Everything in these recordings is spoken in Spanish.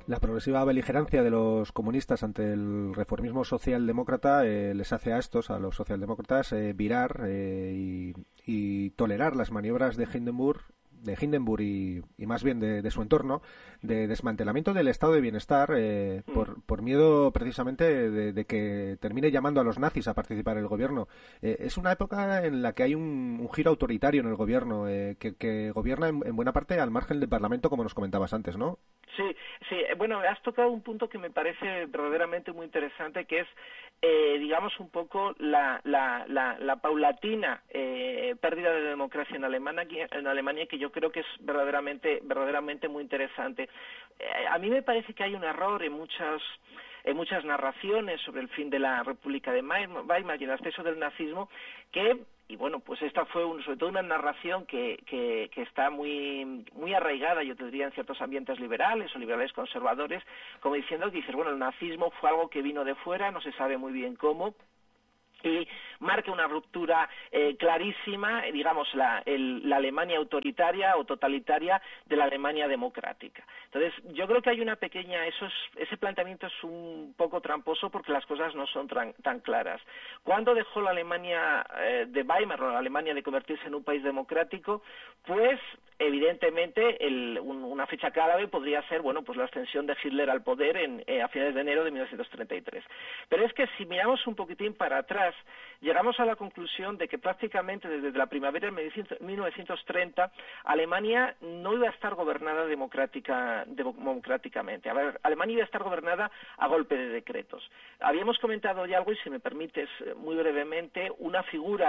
La progresiva beligerancia de los comunistas ante el reformismo socialdemócrata les hace a estos, a los socialdemócratas, virar y tolerar las maniobras de Hindenburg y más bien de su entorno, de desmantelamiento del estado de bienestar por miedo precisamente de que termine llamando a los nazis a participar en el gobierno. Es una época en la que hay un giro autoritario en el gobierno, que gobierna en buena parte al margen del Parlamento, como nos comentabas antes, ¿no? Sí, sí. Bueno, has tocado un punto que me parece verdaderamente muy interesante, que es, digamos, un poco la paulatina pérdida de democracia en Alemania, que yo creo que es verdaderamente muy interesante. A mí me parece que hay un error en muchas narraciones sobre el fin de la República de Weimar y el ascenso del nazismo, y bueno, pues esta fue sobre todo una narración que está muy arraigada, yo te diría, en ciertos ambientes liberales o liberales conservadores, como diciendo que dices, bueno, el nazismo fue algo que vino de fuera, no se sabe muy bien cómo, y marca una ruptura clarísima, digamos, la Alemania autoritaria o totalitaria de la Alemania democrática. Entonces, yo creo que hay una pequeña, ese planteamiento es un poco tramposo porque las cosas no son tan claras. ¿Cuándo dejó la Alemania de Weimar o la Alemania de convertirse en un país democrático? Pues, evidentemente, una fecha clave podría ser, bueno, pues la ascensión de Hitler al poder a finales de enero de 1933. Pero es que si miramos un poquitín para atrás, llegamos a la conclusión de que prácticamente desde la primavera de 1930 Alemania no iba a estar gobernada democráticamente. A ver, Alemania iba a estar gobernada a golpe de decretos. Habíamos comentado ya algo, y si me permites muy brevemente, una figura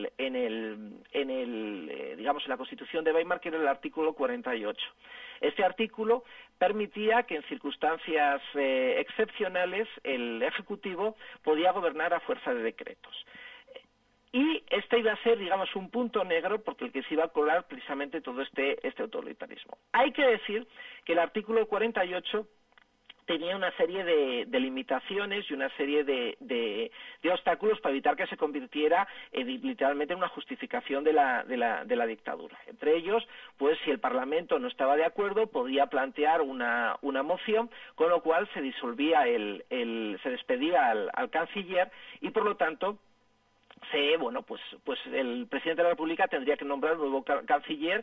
digamos, en la Constitución de Weimar, que era el artículo 48. Este artículo permitía que en circunstancias excepcionales el Ejecutivo podía gobernar a fuerza de decretos. Y este iba a ser, digamos, un punto negro porque el que se iba a colar precisamente todo este autoritarismo. Hay que decir que el artículo 48 tenía una serie de limitaciones y una serie de obstáculos para evitar que se convirtiera literalmente en una justificación de la dictadura. Entre ellos, pues si el Parlamento no estaba de acuerdo, podía plantear una moción, con lo cual se disolvía se despedía al canciller y, por lo tanto, pues el presidente de la República tendría que nombrar un nuevo canciller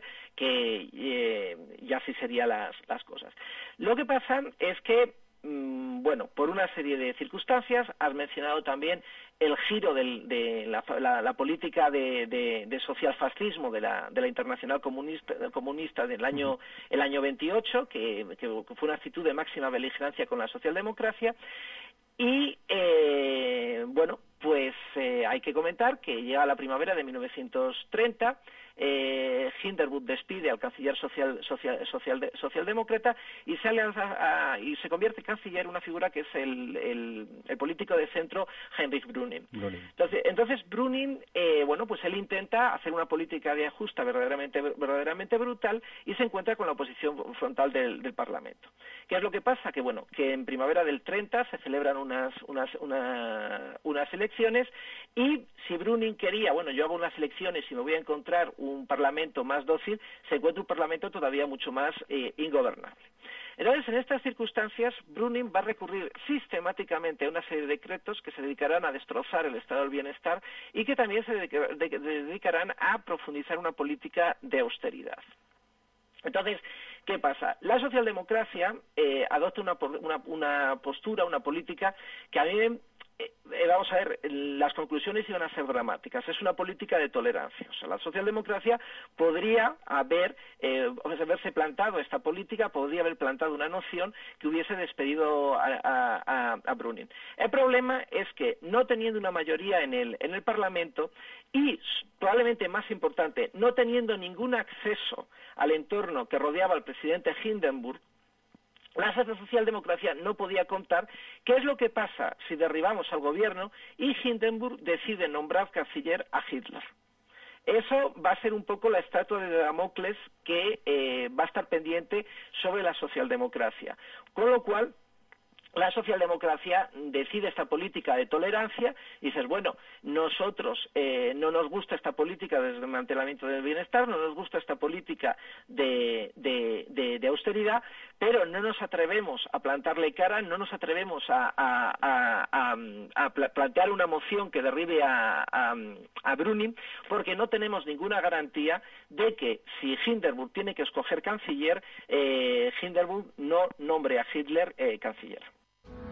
y así serían las cosas. Lo que pasa es que, por una serie de circunstancias, has mencionado también el giro de la política de socialfascismo de la Internacional Comunista del año 28, que fue una actitud de máxima beligerancia con la socialdemocracia. Y, hay que comentar que llega la primavera de 1930, Hindenburg despide al canciller socialdemócrata y y se convierte en canciller una figura que es el político de centro Heinrich Brüning. Entonces Brüning, él intenta hacer una política de ajuste verdaderamente brutal y se encuentra con la oposición frontal del Parlamento. ¿Qué es lo que pasa? Que en primavera del 30 se celebran unas elecciones, y si Brüning quería, yo hago unas elecciones y me voy a encontrar un parlamento más dócil, se encuentra un parlamento todavía mucho más ingobernable. Entonces, en estas circunstancias, Brüning va a recurrir sistemáticamente a una serie de decretos que se dedicarán a destrozar el estado del bienestar y que también se dedicarán a profundizar una política de austeridad. Entonces, ¿qué pasa? La socialdemocracia adopta una postura, una política que a mí, vamos a ver, las conclusiones iban a ser dramáticas. Es una política de tolerancia. O sea, la socialdemocracia podría haberse plantado esta política, podría haber plantado una noción que hubiese despedido a Brüning. El problema es que, no teniendo una mayoría en el Parlamento y, probablemente más importante, no teniendo ningún acceso al entorno que rodeaba al presidente Hindenburg, la socialdemocracia no podía contar qué es lo que pasa si derribamos al gobierno y Hindenburg decide nombrar canciller a Hitler. Eso va a ser un poco la estatua de Damocles que va a estar pendiente sobre la socialdemocracia. Con lo cual, la socialdemocracia decide esta política de tolerancia y dices, bueno, nosotros no nos gusta esta política de desmantelamiento del bienestar, no nos gusta esta política de austeridad, pero no nos atrevemos a plantarle cara, no nos atrevemos a plantear una moción que derribe a Brüning, porque no tenemos ninguna garantía de que si Hindenburg tiene que escoger canciller, Hindenburg no nombre a Hitler canciller.